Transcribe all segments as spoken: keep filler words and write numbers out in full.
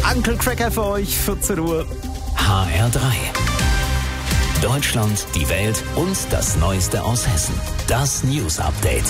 Uncle Cracker für euch, vierzehn Uhr. H R drei. Deutschland, die Welt und das Neueste aus Hessen. Das News Update.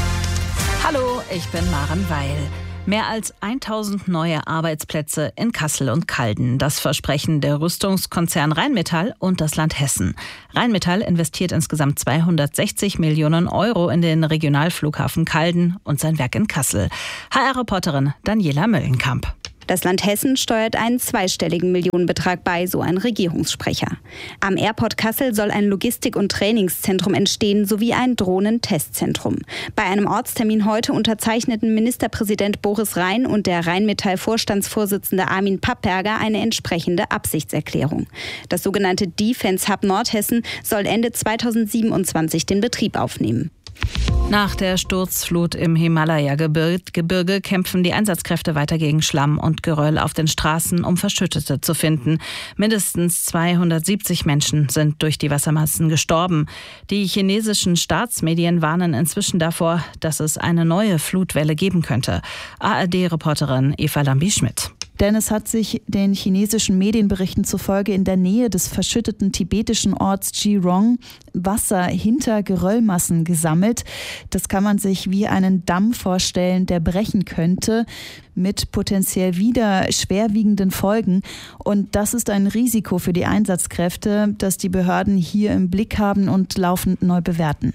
Hallo, ich bin Maren Weil. Mehr als tausend neue Arbeitsplätze in Kassel und Calden. Das versprechen der Rüstungskonzern Rheinmetall und das Land Hessen. Rheinmetall investiert insgesamt zweihundertsechzig Millionen Euro in den Regionalflughafen Calden und sein Werk in Kassel. H R-Reporterin Daniela Möllenkamp. Das Land Hessen steuert einen zweistelligen Millionenbetrag bei, so ein Regierungssprecher. Am Airport Kassel soll ein Logistik- und Trainingszentrum entstehen sowie ein Drohnentestzentrum. Bei einem Ortstermin heute unterzeichneten Ministerpräsident Boris Rhein und der Rheinmetall-Vorstandsvorsitzende Armin Papperger eine entsprechende Absichtserklärung. Das sogenannte Defense Hub Nordhessen soll Ende zweitausendsiebenundzwanzig den Betrieb aufnehmen. Nach der Sturzflut im Himalaya-Gebirge kämpfen die Einsatzkräfte weiter gegen Schlamm und Geröll auf den Straßen, um Verschüttete zu finden. Mindestens zweihundertsiebzig Menschen sind durch die Wassermassen gestorben. Die chinesischen Staatsmedien warnen inzwischen davor, dass es eine neue Flutwelle geben könnte. A R D-Reporterin Eva Lambi-Schmidt. Denn es hat sich den chinesischen Medienberichten zufolge in der Nähe des verschütteten tibetischen Orts Jirong Wasser hinter Geröllmassen gesammelt. Das kann man sich wie einen Damm vorstellen, der brechen könnte, mit potenziell wieder schwerwiegenden Folgen. Und das ist ein Risiko für die Einsatzkräfte, das die Behörden hier im Blick haben und laufend neu bewerten.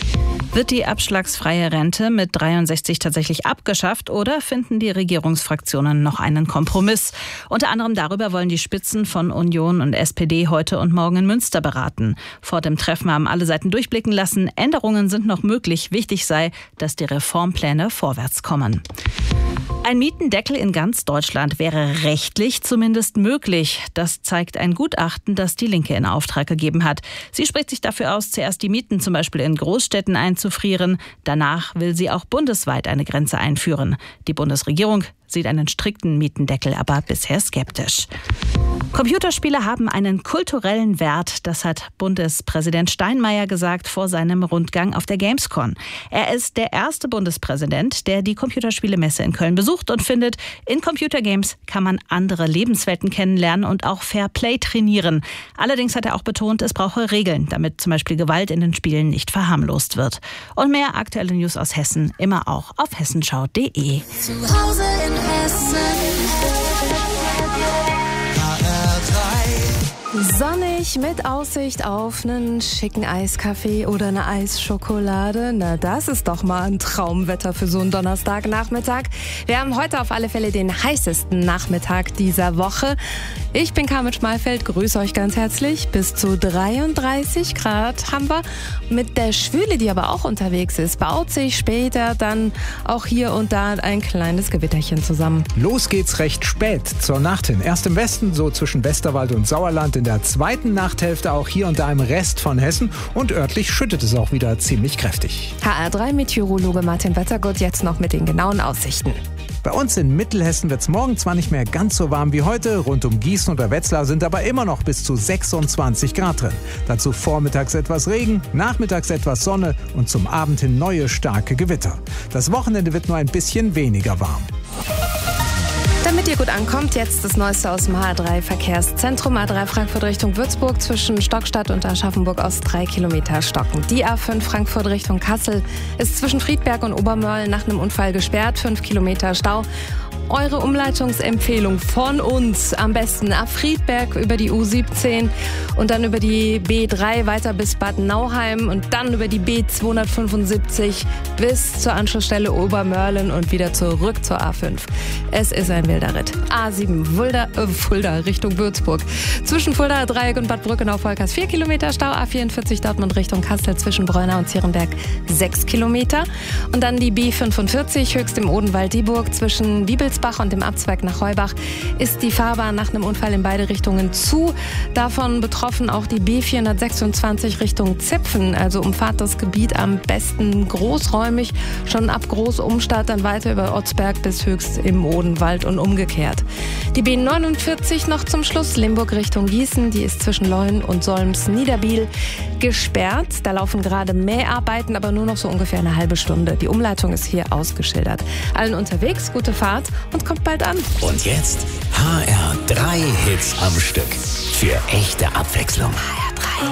Wird die abschlagsfreie Rente mit dreiundsechzig tatsächlich abgeschafft oder finden die Regierungsfraktionen noch einen Kompromiss? Unter anderem darüber wollen die Spitzen von Union und S P D heute und morgen in Münster beraten. Vor dem Treffen haben alle Seiten durchblicken lassen, Änderungen sind noch möglich. Wichtig sei, dass die Reformpläne vorwärts kommen. Ein Mietendeckel in ganz Deutschland wäre rechtlich zumindest möglich. Das zeigt ein Gutachten, das die Linke in Auftrag gegeben hat. Sie spricht sich dafür aus, zuerst die Mieten zum Beispiel in Großstädten einzufrieren. Danach will sie auch bundesweit eine Grenze einführen. Die Bundesregierung sieht einen strikten Mietendeckel aber bisher skeptisch. Computerspiele haben einen kulturellen Wert, das hat Bundespräsident Steinmeier gesagt vor seinem Rundgang auf der Gamescom. Er ist der erste Bundespräsident, der die Computerspielemesse in Köln besucht und findet, in Computergames kann man andere Lebenswelten kennenlernen und auch Fair Play trainieren. Allerdings hat er auch betont, es brauche Regeln, damit zum Beispiel Gewalt in den Spielen nicht verharmlost wird. Und mehr aktuelle News aus Hessen immer auch auf hessenschau punkt de. Zu Hause in Hessen. Sonnig mit Aussicht auf einen schicken Eiskaffee oder eine Eisschokolade. Na, das ist doch mal ein Traumwetter für so einen Donnerstagnachmittag. Wir haben heute auf alle Fälle den heißesten Nachmittag dieser Woche. Ich bin Carmen Schmalfeld, grüße euch ganz herzlich. Bis zu dreiunddreißig Grad haben wir. Mit der Schwüle, die aber auch unterwegs ist, baut sich später dann auch hier und da ein kleines Gewitterchen zusammen. Los geht's recht spät zur Nacht hin. Erst im Westen, so zwischen Westerwald und Sauerland, in der zweiten Nachthälfte auch hier und da im Rest von Hessen. Und örtlich schüttet es auch wieder ziemlich kräftig. H R drei Meteorologe Martin Wettergott jetzt noch mit den genauen Aussichten. Bei uns in Mittelhessen wird es morgen zwar nicht mehr ganz so warm wie heute, rund um Gießen oder Wetzlar sind aber immer noch bis zu sechsundzwanzig Grad drin. Dazu vormittags etwas Regen, nachmittags etwas Sonne und zum Abend hin neue starke Gewitter. Das Wochenende wird nur ein bisschen weniger warm. Damit ihr gut ankommt, jetzt das Neueste aus dem H R drei Verkehrszentrum. A drei Frankfurt Richtung Würzburg zwischen Stockstadt und Aschaffenburg Ost drei Kilometer stocken. Die A fünf Frankfurt Richtung Kassel ist zwischen Friedberg und Obermörlen nach einem Unfall gesperrt. fünf Kilometer Stau. Eure Umleitungsempfehlung von uns am besten ab Friedberg über die U siebzehn und dann über die B drei weiter bis Bad Nauheim und dann über die B zweihundertfünfundsiebzig bis zur Anschlussstelle Obermörlen und wieder zurück zur A fünf. Es ist ein wilder Ritt. A sieben Fulda, äh, Fulda Richtung Würzburg. Zwischen Fulda Dreieck und Bad Brückenau-Volkers vier Kilometer Stau. A vierundvierzig Dortmund Richtung Kassel zwischen Breunau und Zierenberg sechs Kilometer. Und dann die B fünfundvierzig höchst im Odenwald-Dieburg zwischen Wiebelsbach und dem Abzweig nach Heubach ist die Fahrbahn nach einem Unfall in beide Richtungen zu. Davon betroffen auch die B vierhundertsechsundzwanzig Richtung Zipfen. Also umfahrt das Gebiet am besten großräumig, schon ab Großumstadt, dann weiter über Otzberg bis höchst im Odenwald und umgekehrt. Die B neunundvierzig noch zum Schluss, Limburg Richtung Gießen. Die ist zwischen Leun und Solms-Niederbiel gesperrt. Da laufen gerade Mäharbeiten, aber nur noch so ungefähr eine halbe Stunde. Die Umleitung ist hier ausgeschildert. Allen unterwegs, gute Fahrt und kommt bald an. Und jetzt H R drei Hits am Stück. Für echte Abwechslung.